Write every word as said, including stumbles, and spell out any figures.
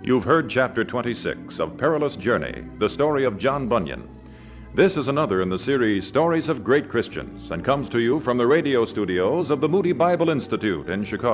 You've heard Chapter twenty-six of Perilous Journey, the story of John Bunyan. This is another in the series Stories of Great Christians, and comes to you from the radio studios of the Moody Bible Institute in Chicago.